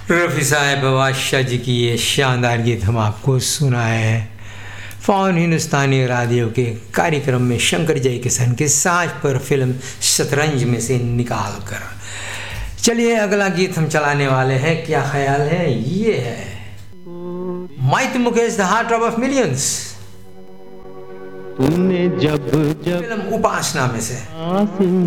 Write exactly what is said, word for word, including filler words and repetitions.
रफ़ी साहब बादशाह जी की ये शानदार गीत हम आपको सुनाए हैं फ़ोन हिंदुस्तानी रेडियो के कार्यक्रम में शंकर जयकिशन के साज पर फिल्म शतरंज में से निकाल कर। चलिए अगला गीत हम चलाने वाले हैं, क्या ख्याल है? ये है mighty Mukesh the heart of millions, तूने जब जब फिल्म उपासना में से।